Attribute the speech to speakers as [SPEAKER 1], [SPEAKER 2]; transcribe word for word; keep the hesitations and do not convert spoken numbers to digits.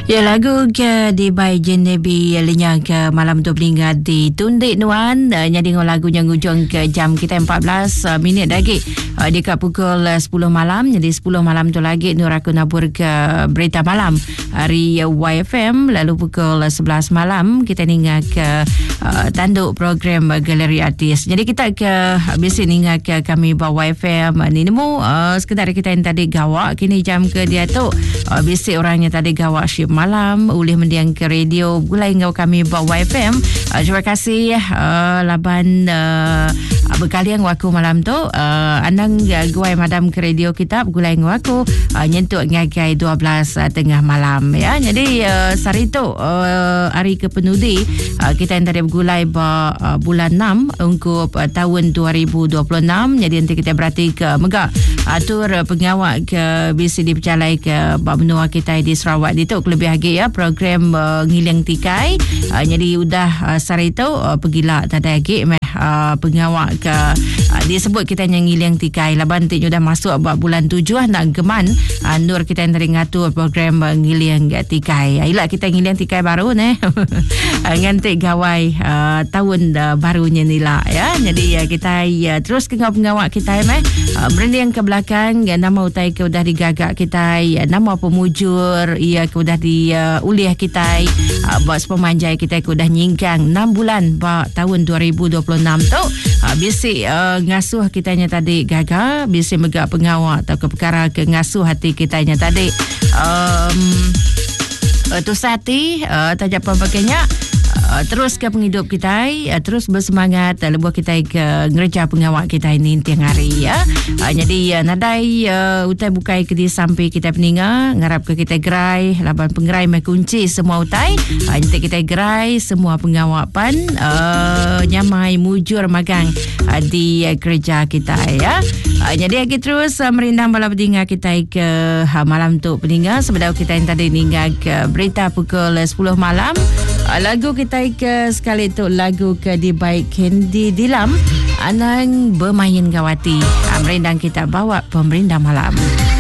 [SPEAKER 1] Ya, lagu ke di by Genevieve lenyang ke malam tu peningat di Tundik Nuan. Uh, jadi lagunya ngujung ke jam kita empat belas uh, minit lagi. Uh, dekat pukul uh, sepuluh malam. Jadi sepuluh malam tu lagi Nur aku nabur ke berita malam hari uh, Y F M. Lalu pukul uh, sebelas malam kita ningat ke uh, tanduk program uh, Galeri Artis. Jadi kita ke habis ningat ke kami bawa Y F M. Uh, ni nemu uh, sekedar kita yang tadi gawak. Kini jam ke dia tu uh, bisik orangnya tadi gawak syip malam boleh mendiang ke radio gulai ngau kami bawa Y F M. Uh, terima kasih uh, laban uh, berkalian waku malam tu uh, andang uh, guai madam ke radio kita gulai ngau aku uh, nyentuk ngagai dua belas uh, tengah malam ya. Jadi uh, sari tu uh, hari ke penudi uh, kita yang tadi bergulai ba, uh, bulan enam untuk uh, tahun dua ribu dua puluh enam. Jadi nanti kita berarti ke megak atur uh, pengawak ke bisi dipercalai ke benua kita di Sarawak di tu lebih lagi ya program uh, ngiling tikai. Uh, jadi udah uh, sari tu uh, pergilah tadi lagi meh uh, pengawak ke uh, dia sebut kita yang ngiling tikai laban tu dah masuk buat bulan tujuh nak geman uh, Nur kita yang tadi ngatur program uh, ngiling uh, tikai. Ialah kita ngiling tikai baru ni uh, ngantik gawai uh, tahun uh, barunya ni lah ya. Jadi uh, kita uh, terus ke pengawak kita meh uh, berending ke belakang uh, nama utai ke udah digagak kita uh, nama pemujur ia ke udah di uh, uliah kita uh, bos pemanjai kita ke udah nyingkang enam bulan ba tahun dua ribu dua puluh enam tu uh, bisik uh, ngasuh kitanya tadi gagal bisik megak pengawak atau ke perkara ke ngasuh hati kitanya tadi um, uh, tu sati uh, tajak pembagainya Uh, terus ke penghidup kita uh, terus bersemangat uh, lebuh kita ke ngerja pengawak kita ini tiang hari ya. Uh, jadi uh, nadai uh, utai bukai ke di sampai kita peninga ngarap ke kita gerai laban penggerai mai kunci semua utai uh, nanti kita gerai semua pengawak pan uh, nyamai mujur magang uh, di uh, gereja kita ya. Uh, jadi lagi terus uh, merindang bala peninga kita ke uh, malam tu peninga sebelum kita yang tadi ninga ke berita pukul uh, sepuluh malam. Uh, lagu kita ke sekali tu lagu ke di baik Candy Dilam Anang bermain gawati. Uh, merindang kita bawa pemerintah malam.